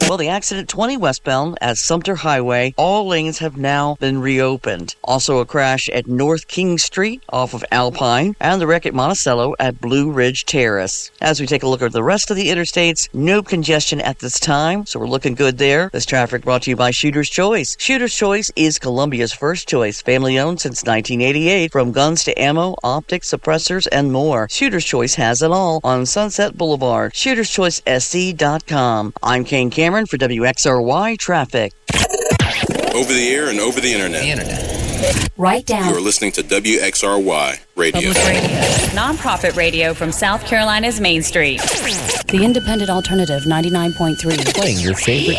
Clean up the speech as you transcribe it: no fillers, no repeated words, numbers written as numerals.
Well, the accident 20 westbound at Sumter Highway, all lanes have now been reopened. Also a crash at North King Street off of Alpine, and the wreck at Monticello at Blue Ridge Terrace. As we take a look at the rest of the interstates, no congestion at this time, so we're looking good there. This traffic brought to you by Shooter's Choice. Shooter's Choice is Columbia's first choice, family-owned since 1988. From guns to ammo, optics, suppressors, and more, Shooter's Choice has it all on Sunset Boulevard. ShootersChoiceSC.com. I'm Kane Cameron for WXRY Traffic. Over the air and over the internet. Write down. You're listening to WXRY Radio. Public radio. Nonprofit radio from South Carolina's Main Street. The Independent Alternative 99.3. Playing your favorite